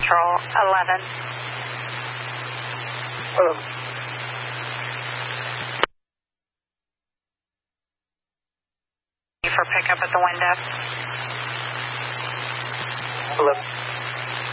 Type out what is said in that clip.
Control 11. Hello. For pickup at the window. Hello.